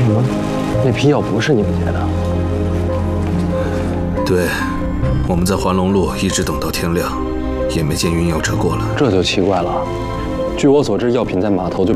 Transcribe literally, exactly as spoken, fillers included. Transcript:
么？那批药不是你们结的？ 对，我们在环龙路一直等到天亮，也没见运药车过来。 这就奇怪了。据我所知，药品在码头就